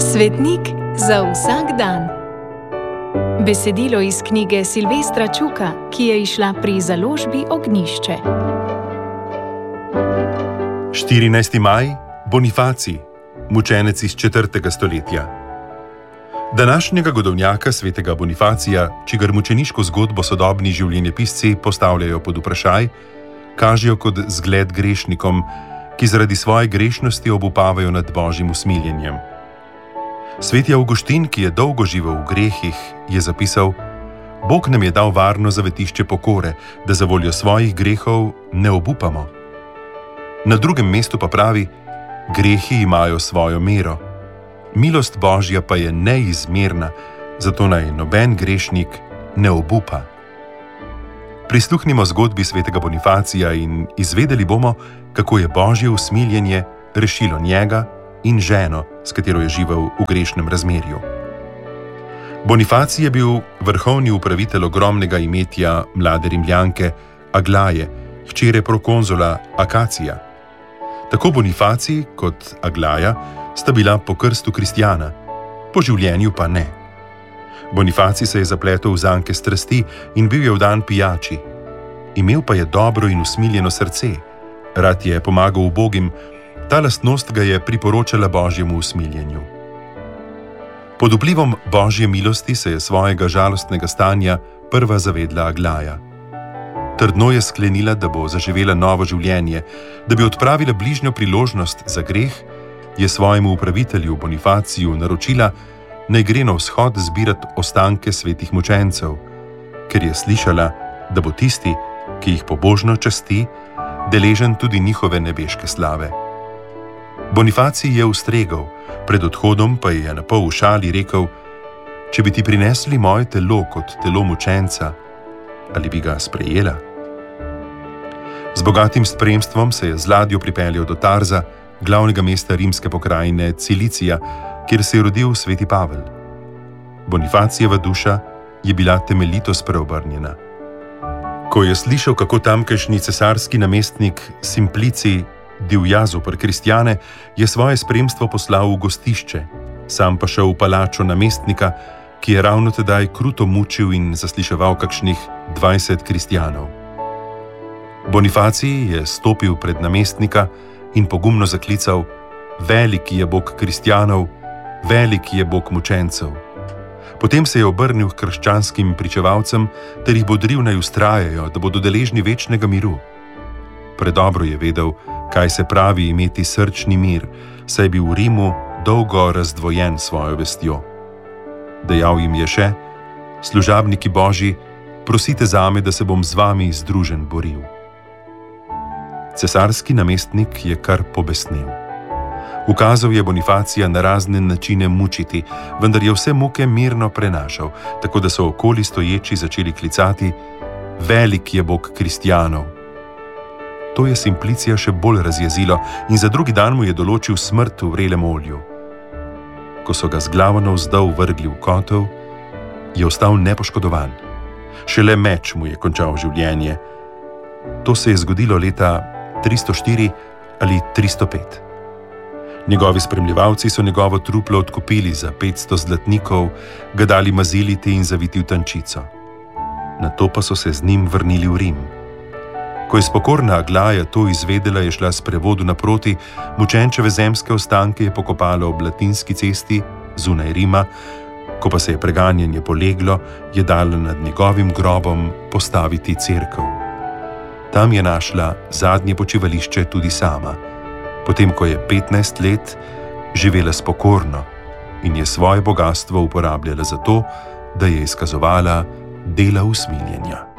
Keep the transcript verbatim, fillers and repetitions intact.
Svetnik za vsak dan. Besedilo iz knjige Silvestra Čuka, ki je izšla pri založbi Ognjišče. štirinajsti maj, Bonifacij, mučenec iz četrtega stoletja. Današnjega godovnjaka svetega Bonifacija, čigar mučeniško zgodbo sodobni življenjepisci postavljajo pod vprašaj, kažejo kot zgled grešnikom, ki zaradi svoje grešnosti obupavajo nad Božjim usmiljenjem. Sveti Avguštin, ki je dolgo živel v grehih, je zapisal: Bog nam je dal varno zavetišče pokore, da za voljo svojih grehov ne obupamo. Na drugem mestu pa pravi: grehi imajo svojo mero, milost Božja pa je neizmerna, zato naj noben grešnik ne obupa. Prisluhnimo zgodbi svetega Bonifacija in izvedeli bomo, kako je Božje usmiljenje rešilo njega in ženo, s katero je živel v grešnem razmerju. Bonifacij je bil vrhovni upravitelj ogromnega imetja mlade Rimljanke Aglaje, hčere prokonzula Akacija. Tako Bonifacij kot Aglaja sta bila po krstu kristjana, po življenju pa ne. Bonifacij se je zapletel v zanke strasti in bil je vdan pijači. Imel pa je dobro in usmiljeno srce, rad je pomagal ubogim, ta lastnost ga je priporočala Božjemu usmiljenju. Pod vplivom Božje milosti se je svojega žalostnega stanja prva zavedla Aglaja. Trdno je sklenila, da bo zaživela novo življenje, da bi odpravila bližnjo priložnost za greh, je svojemu upravitelju Bonifaciju naročila, naj gre na vzhod zbirat ostanke svetih mučencev, ker je slišala, da bo tisti, ki jih pobožno časti, deležen tudi njihove nebeške slave. Bonifacij je ustregal, pred odhodom pa je na pol v šali rekel: če bi ti prinesli moje telo kot telo mučenca, ali bi ga sprejela? Z bogatim spremstvom se je z ladjo pripeljal do Tarza, glavnega mesta rimske pokrajine Cilicija, kjer se je rodil sveti Pavel. Bonifacijeva duša je bila temeljito spreobrnjena. Ko je slišal, kako tamkajšnji cesarski namestnik Simplicij divja zoper kristjane, je svoje spremstvo poslal v gostišče, sam pa šel v palačo namestnika, ki je ravno tedaj kruto mučil in zasliševal kakšnih dvajset kristjanov. Bonifacij je stopil pred namestnika in pogumno zaklical: velik je Bog kristjanov, velik je Bog mučencev. Potem se je obrnil k krščanskim pričevalcem ter jih bodril, naj vztrajajo, da bodo deležni večnega miru. Predobro je vedel, kaj se pravi imeti srčni mir, saj je bil v Rimu dolgo razdvojen s svojo vestjo. Dejal jim je še: služabniki Božji, prosite zame, da se bom z vami združen boril. Cesarski namestnik je kar pobesnel. Ukazal je Bonifacija na razne načine mučiti, vendar je vse muke mirno prenašal, tako da so okoli stoječi začeli klicati: velik je Bog kristjanov. To je Simplicija še bolj razjezilo in za drugi dan mu je določil smrt v vrelem olju. Ko so ga z glavo navzdol vrgli v kotel, je ostal nepoškodovan. Šele meč mu je končal življenje. To se je zgodilo leta tristo štiri ali tristo pet. Njegovi spremljevalci so njegovo truplo odkupili za petsto zlatnikov, ga dali maziliti in zaviti v tančico. Nato pa so se z njim vrnili v Rim. Ko je spokorna Aglaja to izvedela, je šla s prevodu naproti, mučenčeve zemske ostanke je pokopala ob Latinski cesti zunaj Rima, ko pa se je preganjanje poleglo, je dala nad njegovim grobom postaviti cerkev. Tam je našla zadnje počivališče tudi sama, potem ko je petnajst let živela spokorno in je svoje bogastvo uporabljala za to, da je izkazovala dela usmiljenja.